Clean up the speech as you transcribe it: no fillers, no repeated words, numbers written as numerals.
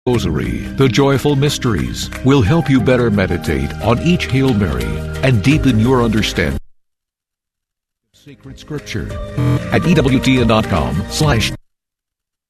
Rosary, the Joyful Mysteries, will help you better meditate on each Hail Mary and deepen your understanding of sacred scripture at EWTN.com/